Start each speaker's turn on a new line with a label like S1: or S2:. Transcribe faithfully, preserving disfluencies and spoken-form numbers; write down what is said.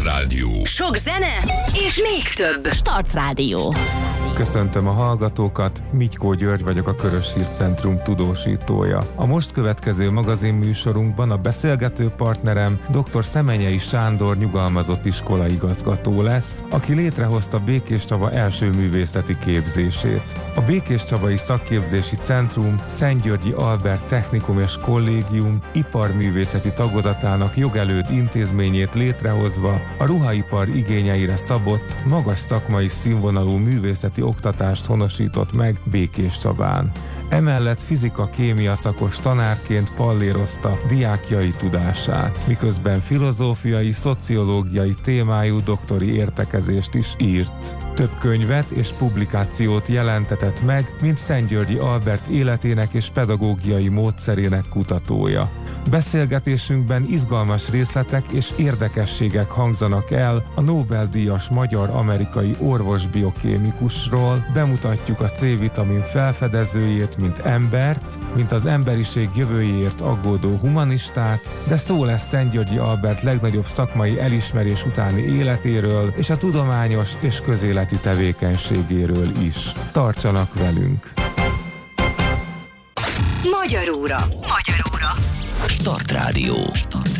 S1: Rádió.
S2: Sok zene és még több.
S3: Start Rádió.
S4: Köszöntöm a hallgatókat, Mitykó György vagyok, a Körös Hírcentrum tudósítója. A most következő magazinműsorunkban a beszélgető partnerem dr. Szemenyei Sándor nyugalmazott iskolaigazgató lesz, aki létrehozta Békéscsaba első művészeti képzését. A Békéscsabai Szakképzési Centrum Szent-Györgyi Albert Technikum és Kollégium iparművészeti tagozatának jogelőd intézményét létrehozva a ruhaipar igényeire szabott, magas szakmai színvonalú művészeti oktatást honosított meg Békéscsabán. Emellett fizika-kémia szakos tanárként pallérozta diákjai tudását, miközben filozófiai, szociológiai témájú doktori értekezést is írt. Több könyvet és publikációt jelentetett meg, mint Szent-Györgyi Albert életének és pedagógiai módszerének kutatója. Beszélgetésünkben izgalmas részletek és érdekességek hangzanak el a Nobel-díjas magyar-amerikai orvos-biokémikusról, bemutatjuk a C-vitamin felfedezőjét, mint embert, mint az emberiség jövőjéért aggódó humanistát, de szó lesz Szent-Györgyi Albert legnagyobb szakmai elismerés utáni életéről és a tudományos és közéleti tevékenységéről is. Tartsanak velünk!
S2: Magyaróra. Magyaróra.
S1: Start Rádió.